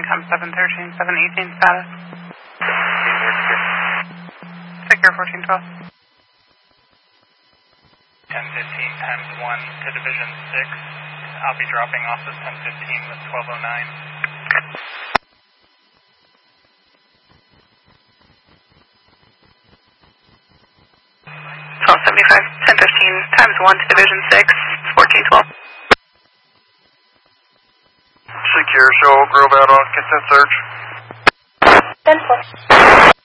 com 713, 718 status. Secure 1412. 1015 times 1 to Division 6. I'll be dropping off this 1015 with 1209. 1275, 1015 times 1 to Division 6, 1412. Secure, show Grove out on consent search. 10-4.